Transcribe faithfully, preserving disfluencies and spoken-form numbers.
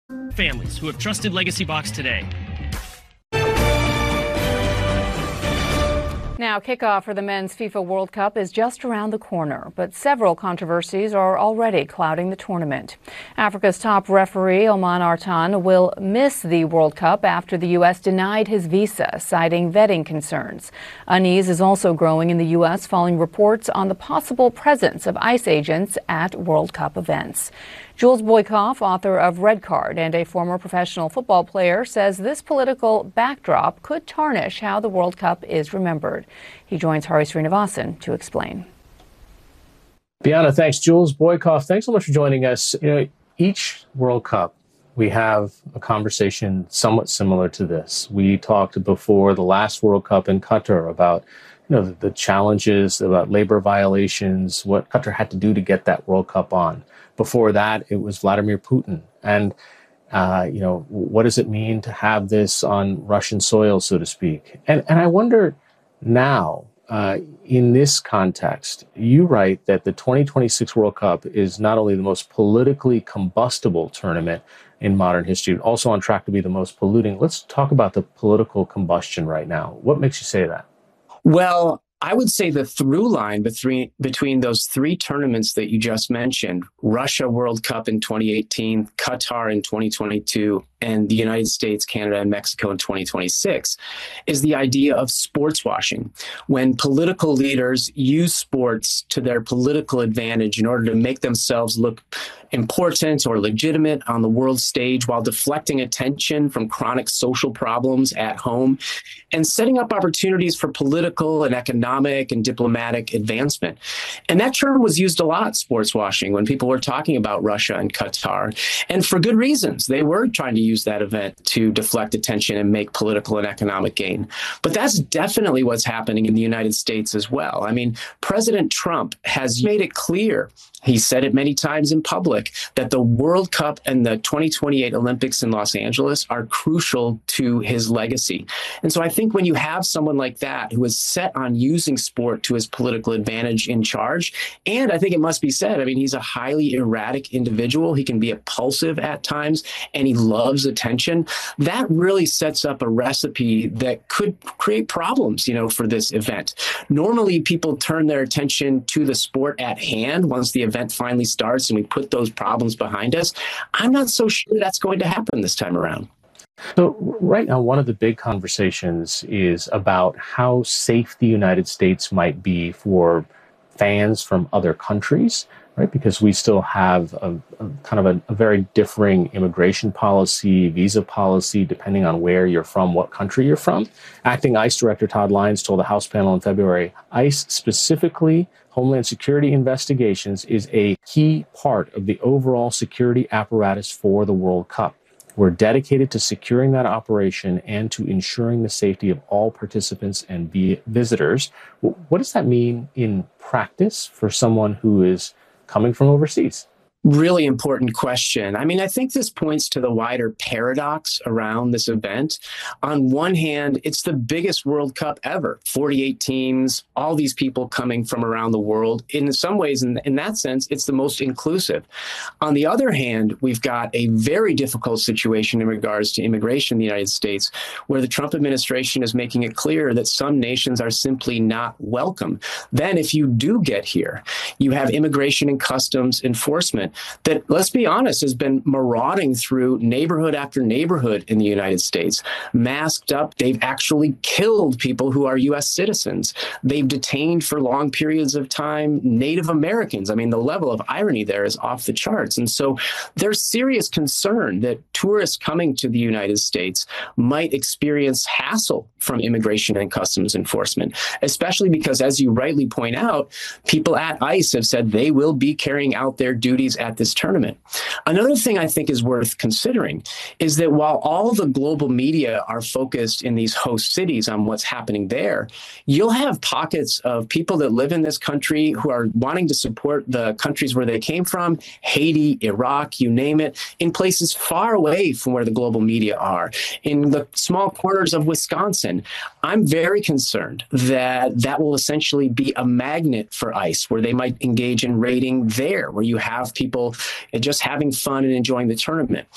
Families who have trusted Legacy Box today. Now, kickoff for the Men's FIFA World Cup is just around the corner, but several controversies are already clouding the tournament. Africa's top referee, Oman Artan, will miss the World Cup after the U S denied his visa, citing vetting concerns. Unease is also growing in the U S following reports on the possible presence of ICE agents at World Cup events. Jules Boykoff, author of Red Card and a former professional football player, says this political backdrop could tarnish how the World Cup is remembered. He joins Hari Srinivasan to explain. Bianna, thanks. Jules Boykoff, thanks so much for joining us. You know, each World Cup, we have a conversation somewhat similar to this. We talked before the last World Cup in Qatar about you know, the, the challenges, about labor violations, what Qatar had to do to get that World Cup on. Before that, it was Vladimir Putin. And, uh, you know, what does it mean to have this on Russian soil, so to speak? And, and I wonder now, uh, in this context, you write that the twenty twenty-six World Cup is not only the most politically combustible tournament in modern history, but also on track to be the most polluting. Let's talk about the political combustion right now. What makes you say that? Well, I would say the through line between between those three tournaments that you just mentioned, Russia World Cup in twenty eighteen, Qatar in twenty twenty-two, and the United States, Canada, and Mexico in twenty twenty-six, is the idea of sports washing. When political leaders use sports to their political advantage in order to make themselves look important or legitimate on the world stage while deflecting attention from chronic social problems at home and setting up opportunities for political and economic and diplomatic advancement. And that term was used a lot, sports washing, when people were talking about Russia and Qatar. And for good reasons. They were trying to use that event to deflect attention and make political and economic gain. But that's definitely what's happening in the United States as well. I mean, President Trump has made it clear, he said it many times in public, that the World Cup and the twenty twenty-eight Olympics in Los Angeles are crucial to his legacy. And so I think when you have someone like that who is set on using sport to his political advantage in charge, and I think it must be said, I mean, he's a highly erratic individual. He can be impulsive at times, and he loves attention. That really sets up a recipe that could create problems, you know, for this event. Normally, people turn their attention to the sport at hand once the event finally starts and we put those problems behind us. I'm not so sure that's going to happen this time around. So right now, one of the big conversations is about how safe the United States might be for fans from other countries, right? Because we still have a, a kind of a, a very differing immigration policy, visa policy, depending on where you're from, what country you're from. Acting ICE Director Todd Lyons told the House panel in February, ICE, specifically Homeland Security investigations, is a key part of the overall security apparatus for the World Cup. We're dedicated to securing that operation and to ensuring the safety of all participants and visitors. What does that mean in practice for someone who is coming from overseas? Really important question. I mean, I think this points to the wider paradox around this event. On one hand, it's the biggest World Cup ever, forty-eight teams, all these people coming from around the world. In some ways, in, in that sense, it's the most inclusive. On the other hand, we've got a very difficult situation in regards to immigration in the United States, where the Trump administration is making it clear that some nations are simply not welcome. Then if you do get here, you have immigration and customs enforcement that, let's be honest, has been marauding through neighborhood after neighborhood in the United States. Masked up, they've actually killed people who are U S citizens. They've detained for long periods of time Native Americans. I mean, the level of irony there is off the charts. And so there's serious concern that tourists coming to the United States might experience hassle from immigration and customs enforcement, especially because, as you rightly point out, people at ICE have said they will be carrying out their duties at this tournament. Another thing I think is worth considering is that while all the global media are focused in these host cities on what's happening there, you'll have pockets of people that live in this country who are wanting to support the countries where they came from, Haiti, Iraq, you name it, in places far away from where the global media are, in the small corners of Wisconsin. I'm very concerned that that will essentially be a magnet for ICE, where they might engage in raiding there, where you have people just having fun and enjoying the tournament.